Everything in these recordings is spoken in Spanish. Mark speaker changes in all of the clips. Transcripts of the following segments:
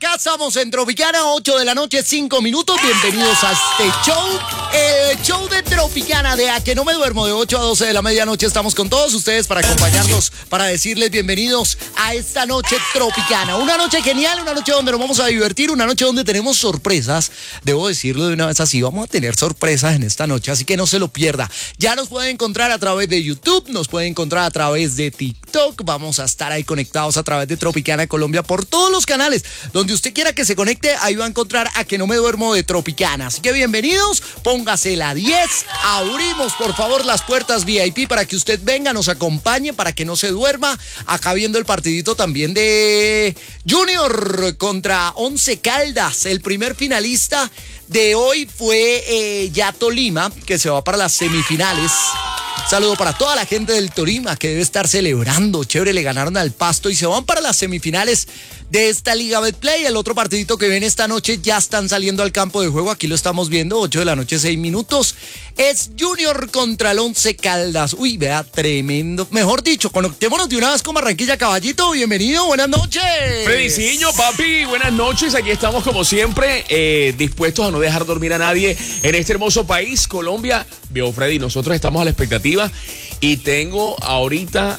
Speaker 1: acá estamos en Tropicana, 8 de la noche, 5 minutos. Bienvenidos a este show, el show de Tropicana, de A Que No Me Duermo, de 8 a 12 de la medianoche. Estamos con todos ustedes para acompañarlos, para decirles bienvenidos a esta noche Tropicana. Una noche genial, una noche donde nos vamos a divertir, una noche donde tenemos sorpresas. Debo decirlo de una vez así, vamos a tener sorpresas en esta noche, así que no se lo pierda. Ya nos pueden encontrar a través de YouTube, nos pueden encontrar a través de TikTok. Vamos a estar ahí conectados a través de Tropicana Colombia por todos los canales. Donde usted quiera que se conecte, ahí va a encontrar A Que No Me Duermo de Tropicana. Así que bienvenidos, póngase la 10. Abrimos, por favor, las puertas VIP para que usted venga, nos acompañe, para que no se duerma. Acá viendo el partidito también de Junior contra Once Caldas. El primer finalista de hoy fue ya Tolima, que se va para las semifinales. Saludo para toda la gente del Tolima que debe estar celebrando. Chévere, le ganaron al Pasto y se van para las semifinales de esta Liga Betplay. El otro partidito que viene esta noche, ya están saliendo al campo de juego. Aquí lo estamos viendo, 8 de la noche, 6 minutos. Es Junior contra el Once Caldas. Uy, vea, tremendo. Mejor dicho, conectémonos de una vez con Barranquilla. Caballito, bienvenido, buenas noches.
Speaker 2: Frediciño, papi, buenas noches. Aquí estamos como siempre, dispuestos a no dejar dormir a nadie en este hermoso país, Colombia. Vio, Freddy, nosotros estamos a la expectativa y tengo ahorita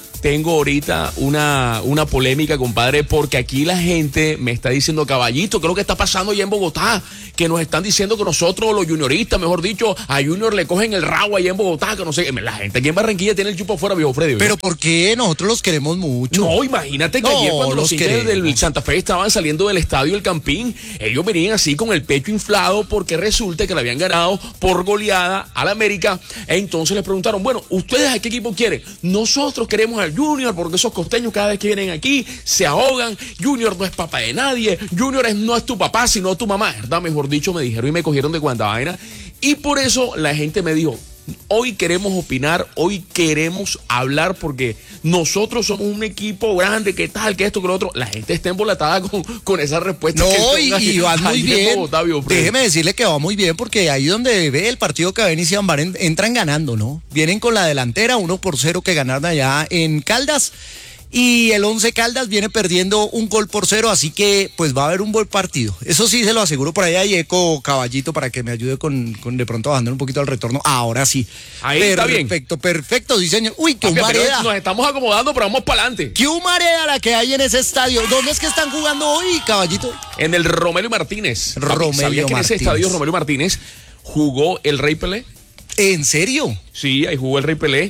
Speaker 2: una polémica, compadre, porque aquí la gente me está diciendo, caballito, ¿qué es lo que está pasando allá en Bogotá? Que nos están diciendo que nosotros, los junioristas, mejor dicho, a Junior le cogen el rabo allá en Bogotá, que no sé, la gente aquí en Barranquilla tiene el chupo afuera, viejo Freddy.
Speaker 1: ¿Pero por qué? Nosotros los queremos mucho.
Speaker 2: No, imagínate que ayer cuando los hinchas del Santa Fe estaban saliendo del estadio El Campín, ellos venían así con el pecho inflado porque resulta que le habían ganado por goleada al América. E entonces les preguntaron, bueno, ¿ustedes a qué equipo quieren? Nosotros queremos al Junior porque esos costeños cada vez que vienen aquí se ahogan. Junior no es papá de nadie. Junior no es tu papá, sino tu mamá, ¿verdad? Mejor dicho, me dijeron y me cogieron de cuanta vaina. Y por eso la gente me dijo, hoy queremos opinar, hoy queremos hablar porque nosotros somos un equipo grande, que tal, que esto, que lo otro. La gente está embolatada con esa respuesta.
Speaker 1: No, y van muy bien. Déjeme decirle que va muy bien porque ahí donde ve el partido que va a iniciar, entran ganando, ¿no? Vienen con la delantera, 1-0 que ganaron allá en Caldas. Y el Once Caldas viene perdiendo 1-0, así que pues va a haber un buen partido. Eso sí se lo aseguro. Por ahí hay eco, caballito, para que me ayude con de pronto bajando un poquito al retorno. Ahora sí.
Speaker 2: Ahí está bien.
Speaker 1: Perfecto, sí señor. Uy, qué humareda.
Speaker 2: Nos estamos acomodando, pero vamos para adelante.
Speaker 1: Qué humareda la que hay en ese estadio. ¿Dónde es que están jugando hoy, caballito?
Speaker 2: En el Romelio Martínez. ¿Sabías que en ese estadio Romelio Martínez jugó el Rey Pelé?
Speaker 1: ¿En serio?
Speaker 2: Sí, ahí jugó el Rey Pelé.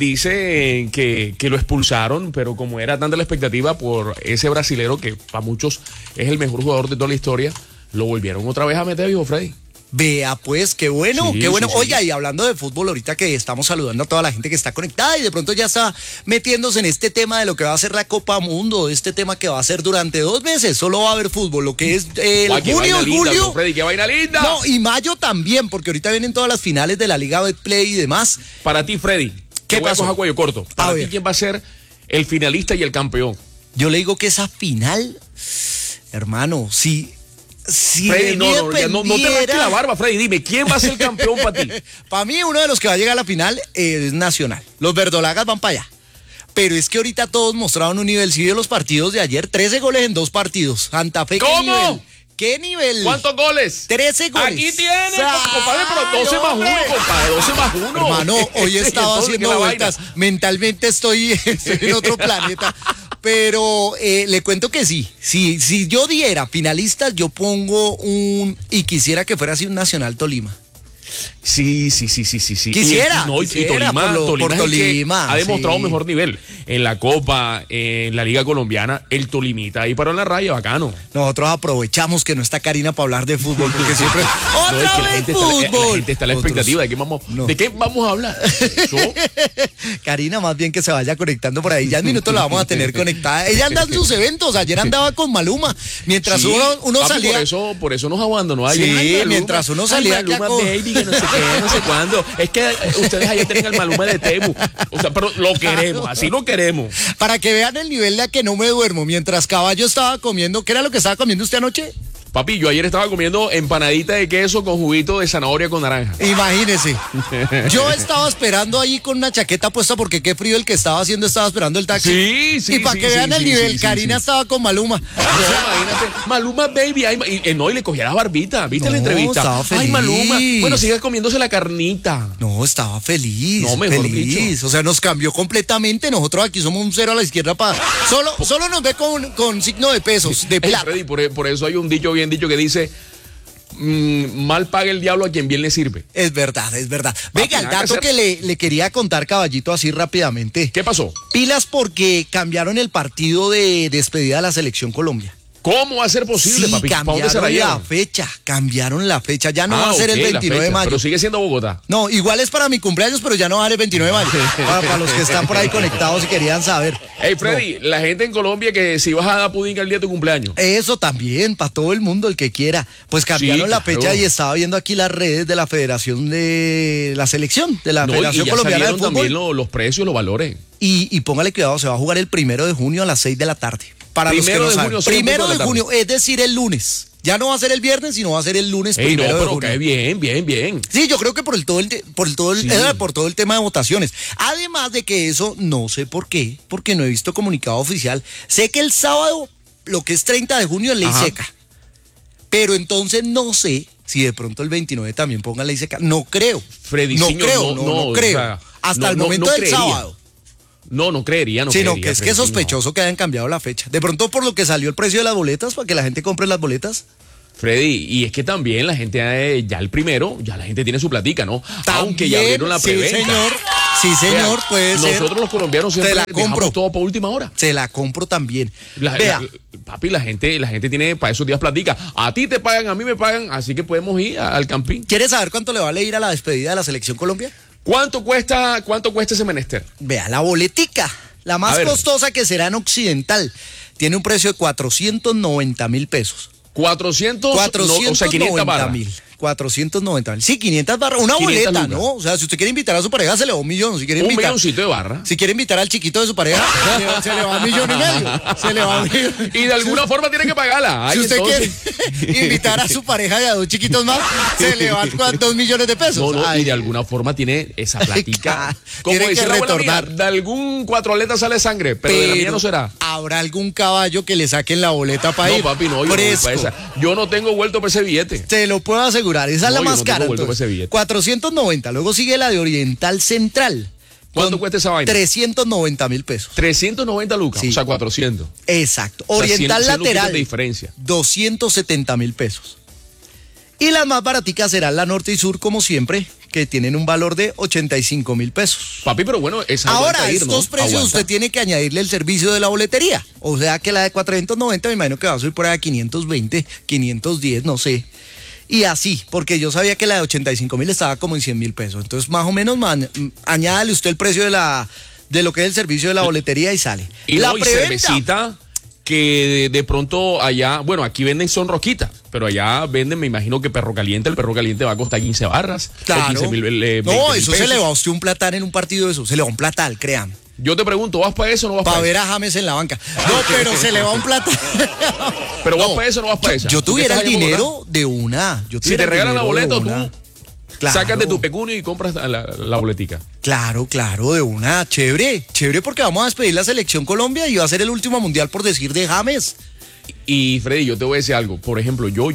Speaker 2: Dice que lo expulsaron, pero como era tanta la expectativa por ese brasilero, que para muchos es el mejor jugador de toda la historia, lo volvieron otra vez a meter, viejo Freddy.
Speaker 1: Vea, pues, qué bueno,
Speaker 2: sí,
Speaker 1: qué bueno.
Speaker 2: Sí,
Speaker 1: Oiga,
Speaker 2: sí.
Speaker 1: Y hablando de fútbol, ahorita que estamos saludando a toda la gente que está conectada y de pronto ya está metiéndose en este tema de lo que va a ser la Copa Mundo, este tema que va a ser durante 2 meses, solo va a haber fútbol, lo que es el junio, julio.
Speaker 2: Freddy, qué vaina linda.
Speaker 1: No, y mayo también, porque ahorita vienen todas las finales de la Liga Betplay y demás.
Speaker 2: Para ti, Freddy, ¿qué pasó a cuello corto? Para ti, ¿quién va a ser el finalista y el campeón?
Speaker 1: Yo le digo que esa final, hermano, Si
Speaker 2: Freddy, no te rasques la barba, Freddy. Dime, ¿quién va a ser el campeón para ti?
Speaker 1: Para mí, uno de los que va a llegar a la final es Nacional. Los verdolagas van para allá. Pero es que ahorita todos mostraron un nivel. Si vio los partidos de ayer, 13 goles en 2 partidos. Santa Fe,
Speaker 2: ¿cómo?
Speaker 1: ¿Qué nivel?
Speaker 2: ¿Cuántos goles?
Speaker 1: 13 goles.
Speaker 2: Aquí tiene, compadre, pero 12 más 1, compadre, 12 más 1.
Speaker 1: Hermano, hoy he estado haciendo vueltas. Mentalmente estoy en otro planeta. Pero le cuento que sí. Si yo diera finalistas, yo pongo y quisiera que fuera así un Nacional Tolima.
Speaker 2: Sí.
Speaker 1: Quisiera.
Speaker 2: Y Tolima ha demostrado mejor nivel en la Copa, en la Liga Colombiana. El Tolimita ahí paró en la raya, bacano.
Speaker 1: Nosotros aprovechamos que no está Karina para hablar de fútbol, porque siempre
Speaker 2: la gente está a la expectativa de qué vamos a hablar.
Speaker 1: Karina, más bien que se vaya conectando por ahí. Ya en minutos la vamos a tener conectada. Ella anda en sus eventos. Ayer andaba con Maluma. Mientras uno salía.
Speaker 2: Por eso nos abandonó ayer.
Speaker 1: Sí, mientras uno salía.
Speaker 2: Maluma, baby, que no sé qué, no sé cuándo. Es que ustedes allá tienen al Maluma de Temu. O sea, pero lo queremos, así lo queremos.
Speaker 1: Para que vean el nivel de A Que No Me Duermo. Mientras Caballo estaba comiendo, ¿qué era lo que estaba comiendo usted anoche?
Speaker 2: Papi, yo ayer estaba comiendo empanadita de queso con juguito de zanahoria con naranja.
Speaker 1: Imagínese. Yo estaba esperando ahí con una chaqueta puesta porque qué frío el que estaba haciendo, estaba esperando el taxi.
Speaker 2: Sí.
Speaker 1: Y para que vean el nivel, Karina estaba con Maluma.
Speaker 2: No, imagínate. Maluma, baby. No, y le cogía la barbita. ¿Viste la entrevista?
Speaker 1: Estaba feliz.
Speaker 2: Ay, Maluma. Bueno, sigue comiéndose la carnita.
Speaker 1: No, estaba feliz.
Speaker 2: No, mejor
Speaker 1: feliz.
Speaker 2: dicho.
Speaker 1: O sea, nos cambió completamente. Nosotros aquí somos un cero a la izquierda para. Solo nos ve con signo de pesos, de plata.
Speaker 2: Freddy, por eso hay un dicho bien dicho que dice: mal paga el diablo a quien bien le sirve.
Speaker 1: Es verdad. Venga, el dato que le quería contar, caballito, así rápidamente.
Speaker 2: ¿Qué pasó?
Speaker 1: Pilas porque cambiaron el partido de despedida de la Selección Colombia.
Speaker 2: ¿Cómo va a ser posible,
Speaker 1: Sí,
Speaker 2: papi?
Speaker 1: cambiaron la fecha. Ya no va a ser el 29 de mayo.
Speaker 2: Pero sigue siendo Bogotá.
Speaker 1: No, igual es para mi cumpleaños, pero ya no va a ser el 29 de mayo. para los que están por ahí conectados y querían saber.
Speaker 2: Hey, Freddy, la gente en Colombia que si vas a dar pudín al día de tu cumpleaños.
Speaker 1: Eso también, para todo el mundo, el que quiera. Pues cambiaron la
Speaker 2: claro.
Speaker 1: fecha y estaba viendo aquí las redes de la Federación de la Selección, de la Federación
Speaker 2: y ya
Speaker 1: Colombiana de
Speaker 2: salieron
Speaker 1: Fútbol.
Speaker 2: también los precios, los valores.
Speaker 1: Y póngale cuidado, se va a jugar el 1 de junio a las 6 de la tarde. Para los que
Speaker 2: Primero
Speaker 1: no
Speaker 2: de
Speaker 1: saben.
Speaker 2: junio,
Speaker 1: 1 de junio, es decir, el lunes. Ya no va a ser el viernes, sino va a ser el lunes
Speaker 2: Ey, no,
Speaker 1: primero de
Speaker 2: pero
Speaker 1: junio.
Speaker 2: cae bien.
Speaker 1: Sí, yo creo que por todo el tema de votaciones. Además de que eso, no sé por qué, porque no he visto comunicado oficial. Sé que el sábado, lo que es 30 de junio, es ley seca. Pero entonces no sé si de pronto el 29 también pongan ley seca. No creo.
Speaker 2: Freddy,
Speaker 1: no
Speaker 2: señor,
Speaker 1: creo.
Speaker 2: o sea,
Speaker 1: hasta el momento del
Speaker 2: creería.
Speaker 1: sábado.
Speaker 2: No creería.
Speaker 1: Sino que es que es sospechoso que hayan cambiado la fecha. De pronto por lo que salió el precio de las boletas, para que la gente compre las boletas.
Speaker 2: Freddy, y es que también la gente, ya el primero, ya la gente tiene su platica, ¿no?
Speaker 1: También,
Speaker 2: aunque ya abrieron la preventa.
Speaker 1: Sí, señor, puede ser.
Speaker 2: Nosotros los colombianos siempre
Speaker 1: la
Speaker 2: dejamos
Speaker 1: compro.
Speaker 2: todo por última hora.
Speaker 1: Se la compro también.
Speaker 2: Papi, la gente tiene para esos días platica. A ti te pagan, a mí me pagan, así que podemos ir al campín.
Speaker 1: ¿Quieres saber cuánto le vale ir a la despedida de la Selección Colombia?
Speaker 2: ¿Cuánto cuesta ese menester?
Speaker 1: Vea, la boletica, la más costosa, que será en Occidental, tiene un precio de 490,000 pesos.
Speaker 2: 400, o sea, 500 barras.
Speaker 1: 490,000. Sí, 500 barras. Una
Speaker 2: 500
Speaker 1: boleta,
Speaker 2: lucas.
Speaker 1: ¿no? O sea, si usted quiere invitar a su pareja, se le va 1 millón. Si quiere
Speaker 2: Un
Speaker 1: invitar,
Speaker 2: milloncito de barra.
Speaker 1: Si quiere invitar al chiquito de su pareja, se le va 1,5 millones. Se le va 1 millón.
Speaker 2: Y de alguna forma tiene que pagarla. Ay,
Speaker 1: Si usted
Speaker 2: entonces...
Speaker 1: quiere invitar a su pareja y a 2 chiquitos más, se le van 2 millones de pesos.
Speaker 2: No,
Speaker 1: Ay.
Speaker 2: y de alguna forma tiene esa platica. Como
Speaker 1: Tiene
Speaker 2: dice
Speaker 1: que
Speaker 2: la abuela mía,
Speaker 1: retornar.
Speaker 2: de algún cuatroleta sale sangre, pero de la mía no será.
Speaker 1: Habrá algún caballo que le saquen la boleta para ir.
Speaker 2: No, papi, no, yo no voy para esa. Yo no tengo vuelto para ese billete.
Speaker 1: Te lo puedo asegurar, esa es la
Speaker 2: No, yo
Speaker 1: más
Speaker 2: no tengo
Speaker 1: cara.
Speaker 2: vuelto para ese billete.
Speaker 1: 490, luego sigue la de Oriental Central.
Speaker 2: ¿Cuánto cuesta esa vaina?
Speaker 1: 390,000 pesos.
Speaker 2: 390 lucas,
Speaker 1: Sí.
Speaker 2: o sea, 400.
Speaker 1: Exacto.
Speaker 2: O sea,
Speaker 1: Oriental
Speaker 2: 100 luquitas
Speaker 1: Lateral,
Speaker 2: de diferencia.
Speaker 1: 270,000 pesos. Y las más baraticas serán la Norte y Sur, como siempre, que tienen un valor de 85,000 pesos.
Speaker 2: Papi, pero bueno, esa
Speaker 1: Ahora,
Speaker 2: aguanta ir,
Speaker 1: estos
Speaker 2: ¿no?
Speaker 1: precios
Speaker 2: Aguanta.
Speaker 1: usted tiene que añadirle el servicio de la boletería. O sea que la de 490 me imagino que va a subir por ahí a 520, 510, no sé. Y así, porque yo sabía que la de 85,000 estaba como en 100,000 pesos. Entonces, más o menos, añádale usted el precio de lo que es el servicio de la boletería y sale.
Speaker 2: Y
Speaker 1: la
Speaker 2: no, y cervecita que de pronto allá, bueno, aquí venden son roquitas, pero allá venden, me imagino que perro caliente, el perro caliente va a costar 15 barras.
Speaker 1: Claro.
Speaker 2: 15,000,
Speaker 1: No, eso se le va a usted un platal en un partido de eso. Se le va un platal, créame.
Speaker 2: Yo te pregunto, ¿vas para eso o no vas
Speaker 1: Para
Speaker 2: para
Speaker 1: ver
Speaker 2: eso?
Speaker 1: a James en la banca. No, pero se le va un platal.
Speaker 2: Pero vas para eso o no vas para eso.
Speaker 1: Yo tuviera el dinero de una.
Speaker 2: Si te regalan la boleta, tú
Speaker 1: Claro.
Speaker 2: sacas de tu pecunio y compras la boletica.
Speaker 1: Claro, de una. Chévere porque vamos a despedir la Selección Colombia y va a ser el último mundial, por decir, de James.
Speaker 2: Y Freddy, yo te voy a decir algo. Por ejemplo, yo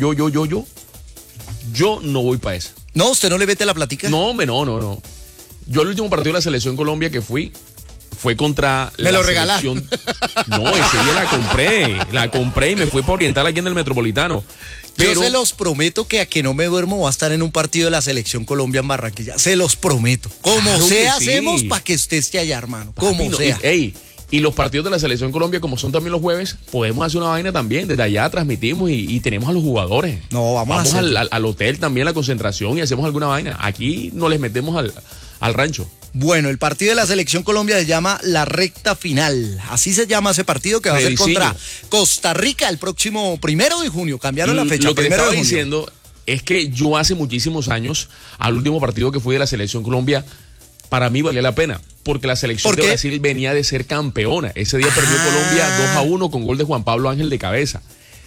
Speaker 2: no voy para eso.
Speaker 1: No, ¿usted no le mete la platica?
Speaker 2: No, hombre, no. Yo el último partido de la Selección Colombia que fue contra
Speaker 1: Me
Speaker 2: la
Speaker 1: lo regalaron.
Speaker 2: selección. No, ese día la compré y me fui para orientar aquí en el Metropolitano. Pero
Speaker 1: Yo se los prometo que a que no me duermo va a estar en un partido de la Selección Colombia en Barranquilla. Se los prometo. Como
Speaker 2: Claro
Speaker 1: sea,
Speaker 2: que sí.
Speaker 1: hacemos para que usted esté allá, hermano.
Speaker 2: papi,
Speaker 1: Como
Speaker 2: no,
Speaker 1: sea.
Speaker 2: Y los partidos de la Selección Colombia, como son también los jueves, podemos hacer una vaina también. Desde allá transmitimos y tenemos a los jugadores.
Speaker 1: No, vamos a hacerlo.
Speaker 2: al hotel también, la concentración, y hacemos alguna vaina. Aquí no les metemos al rancho.
Speaker 1: Bueno, el partido de la Selección Colombia se llama La Recta Final. Así se llama ese partido, que va a ser
Speaker 2: Frediciño.
Speaker 1: contra Costa Rica el próximo 1 de junio. Cambiaron la fecha.
Speaker 2: Lo que te
Speaker 1: 1 de
Speaker 2: estaba
Speaker 1: junio.
Speaker 2: diciendo es que yo hace muchísimos años, al último partido que fui de la Selección Colombia, para mí valía la pena, porque la selección
Speaker 1: ¿Por
Speaker 2: de
Speaker 1: qué?
Speaker 2: Brasil venía de ser campeona. Ese día perdió Colombia 2-1 con gol de Juan Pablo Ángel de cabeza.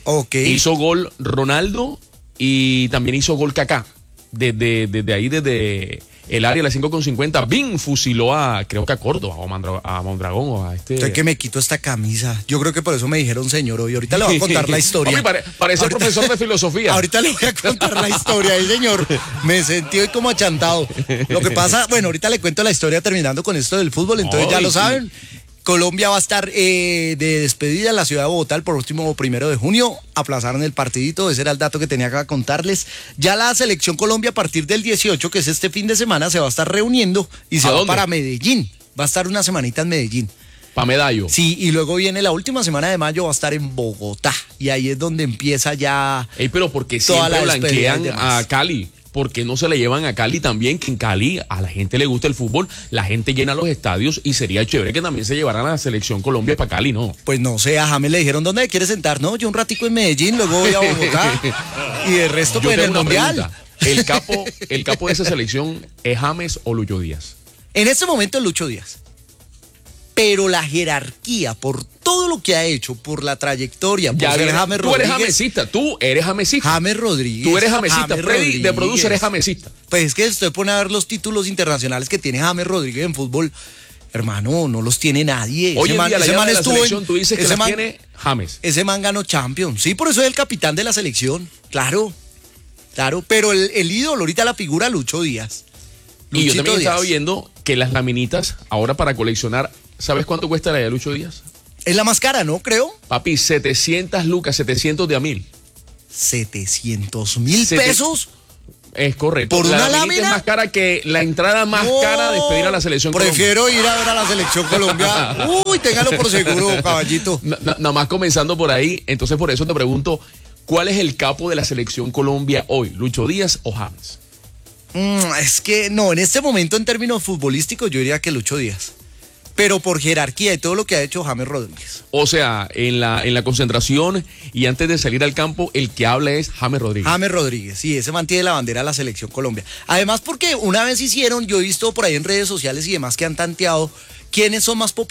Speaker 1: Ok.
Speaker 2: Hizo gol Ronaldo y también hizo gol Kaká. Desde ahí, desde el área de las 5:50, ¡bing! Fusiló creo que a Córdoba, a Mondragón, o a este...
Speaker 1: Estoy que me quito esta camisa. Yo creo que por eso me dijeron señor hoy. Ahorita le voy a contar la historia.
Speaker 2: Parece ahorita, profesor de filosofía.
Speaker 1: Ahorita le voy a contar la historia, señor. Me sentí hoy como achantado. Lo que pasa, bueno, ahorita le cuento la historia terminando con esto del fútbol, entonces ya lo saben. Colombia va a estar de despedida en la ciudad de Bogotá el próximo 1 de junio. Aplazaron el partidito, ese era el dato que tenía que contarles. Ya la selección Colombia a partir del 18, que es este fin de semana, se va a estar reuniendo y se va para Medellín. Va a estar una semanita en Medellín.
Speaker 2: ¿Pa Medallo?
Speaker 1: Sí, y luego viene la última semana de mayo, va a estar en Bogotá. Y ahí es donde empieza ya...
Speaker 2: pero porque siempre blanquean a Cali. ¿Por qué no se le llevan a Cali también? Que en Cali a la gente le gusta el fútbol, la gente llena los estadios y sería chévere que también se llevaran a la selección Colombia para Cali, ¿no?
Speaker 1: Pues no sé, a James le dijeron, ¿dónde quiere sentar? No, yo un ratico en Medellín, luego voy a Bogotá y el resto pues en el Mundial.
Speaker 2: ¿El capo de esa selección es James o Lucho Díaz?
Speaker 1: En este momento es Lucho Díaz. Pero la jerarquía, por todo lo que ha hecho, por la trayectoria, por ser James Rodríguez.
Speaker 2: Tú eres jamesista.
Speaker 1: James Rodríguez.
Speaker 2: Tú eres jamesista. Freddy, de producer, eres jamesista.
Speaker 1: Pues es que usted pone a ver los títulos internacionales que tiene James Rodríguez en fútbol. Hermano, no los tiene nadie.
Speaker 2: Hoy en día la selección, tú dices que la tiene James.
Speaker 1: Ese man ganó Champions. Sí, por eso es el capitán de la selección. Claro. Pero el ídolo, ahorita la figura, Lucho Díaz.
Speaker 2: Y yo también estaba viendo que las laminitas, ahora para coleccionar, ¿sabes cuánto cuesta la de Lucho Díaz?
Speaker 1: Es la más cara, ¿no? Creo.
Speaker 2: Papi, 700 lucas, 700 de a 1000.
Speaker 1: 700,000 pesos.
Speaker 2: Es correcto.
Speaker 1: ¿Por una lámina?
Speaker 2: Es más cara que la entrada más cara de despedir a la selección
Speaker 1: Prefiero Colombia. Ir a ver a la selección Colombia. Uy, téngalo por seguro, caballito.
Speaker 2: Nada más comenzando por ahí. Entonces, por eso te pregunto, ¿cuál es el capo de la selección Colombia hoy? ¿Lucho Díaz o James?
Speaker 1: Es que no, en este momento en términos futbolísticos yo diría que Lucho Díaz. Pero por jerarquía y todo lo que ha hecho James Rodríguez.
Speaker 2: O sea, en la concentración y antes de salir al campo, el que habla es James Rodríguez.
Speaker 1: James Rodríguez, sí, ese mantiene la bandera de la selección Colombia. Además porque una vez yo he visto por ahí en redes sociales y demás que han tanteado quiénes son más populares.